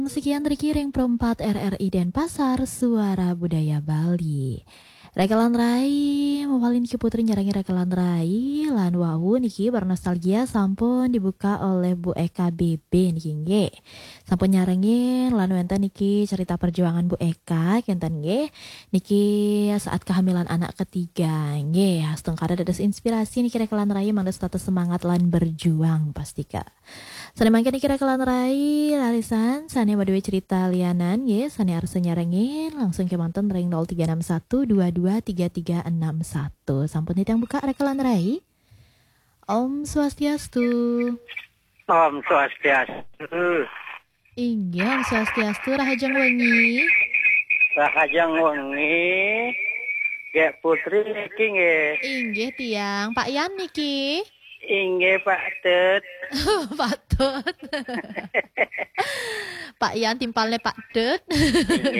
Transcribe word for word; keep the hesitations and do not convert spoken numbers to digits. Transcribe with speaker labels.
Speaker 1: Sekian terkiring perempat R R I Denpasar, Suara Budaya Bali. Rekelan Rai, mawalin Niki Putri nyarangi Rekelan Rai, lan wawu niki bernostalgia sampun dibuka oleh Bu Eka B B niki nge. Sampun nyarengin lan wenten niki cerita perjuangan Bu Eka kenten nge. Niki saat kehamilan anak ketiga nge. Hasteng kada dados inspirasi niki Rekelan Rai mangda status semangat lan berjuang pastika. Sane mangke niki Rekelan Rai larisan sane waduwe cerita lianan nggih sane arsa nyarengin langsung kemanten ring nol tiga enam satu dua dua tiga tiga enam satu. Sampun hitang buka Rekelan Rai. Om Swastiastu.
Speaker 2: Om Swastiastu.
Speaker 1: Inggih Om Swastiastu rahajeng wengi.
Speaker 2: Rahajeng wengi. Gek Putri niki nggih.
Speaker 1: Inggih tiang Pak Yan niki.
Speaker 2: Inggih Pak Tut.
Speaker 1: Pak Tut. Pak Yan timpalnya Pak Tut.